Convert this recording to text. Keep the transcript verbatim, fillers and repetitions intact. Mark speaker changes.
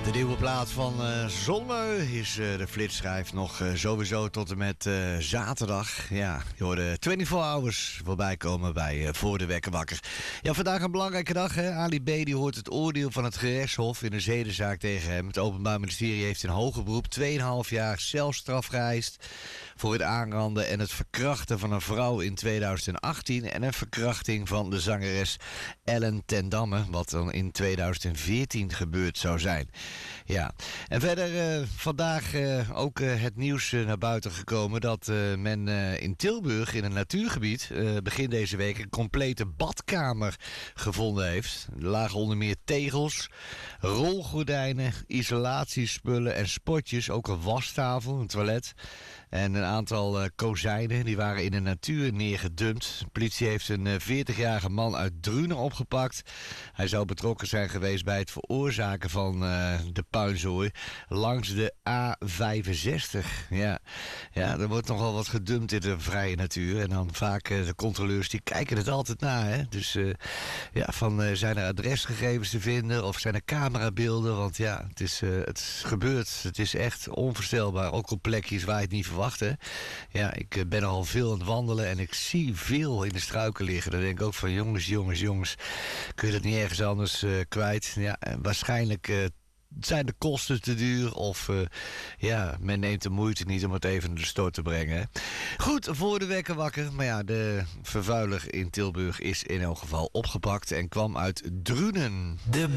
Speaker 1: De nieuwe plaat van uh, Zonne is uh, de flitsschijf nog uh, sowieso tot en met uh, zaterdag. Ja, je hoorde vierentwintig hours voorbij komen bij uh, Voor de Wekker Wakker. Ja, vandaag een belangrijke dag, hè. Ali B. die hoort het oordeel van het gerechtshof in een zedenzaak tegen hem. Het Openbaar Ministerie heeft in hoger beroep twee komma vijf jaar celstraf geëist voor het aanranden en het verkrachten van een vrouw in tweeduizend achttien en een verkrachting van de zangeres Ellen ten Damme, wat dan in tweeduizend veertien gebeurd zou zijn. Ja, en verder uh, vandaag uh, ook uh, het nieuws uh, naar buiten gekomen dat uh, men uh, in Tilburg in een natuurgebied uh, begin deze week een complete badkamer gevonden heeft. Er lagen onder meer tegels, rolgordijnen, isolatiespullen en spotjes, ook een wastafel, een toilet en een aantal uh, kozijnen. Die waren in de natuur neergedumpt. De politie heeft een uh, veertigjarige man uit Drunen opgepakt. Hij zou betrokken zijn geweest bij het veroorzaken van uh, de puinzooi langs de A vijfenzestig. Ja. ja, er wordt nogal wat gedumpt in de vrije natuur. En dan vaak uh, de controleurs die kijken het altijd na. Hè? Dus uh, ja, van uh, zijn er adresgegevens te vinden of zijn er camerabeelden? Want ja, het is, uh, het is gebeurd. Het is echt onvoorstelbaar. Ook op plekjes waar je het niet verwacht. Ja, ik uh, ben al veel aan het wandelen en ik zie veel in de struiken liggen. Dan denk ik ook van jongens, jongens, jongens. Kun je dat niet ergens anders uh, kwijt? Ja, en waarschijnlijk uh, zijn de kosten te duur of uh, ja, men neemt de moeite niet om het even naar de stort te brengen. Goed, voor de wekker wakker. Maar ja, de vervuiler in Tilburg is in elk geval opgepakt en kwam uit Drunen.
Speaker 2: De